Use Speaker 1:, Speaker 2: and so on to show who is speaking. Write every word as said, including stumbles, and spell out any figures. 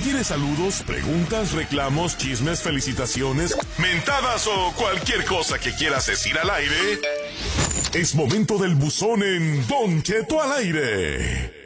Speaker 1: tienes saludos, preguntas, reclamos, chismes, felicitaciones, mentadas o cualquier cosa que quieras decir al aire, es momento del buzón en Don Cheto al aire.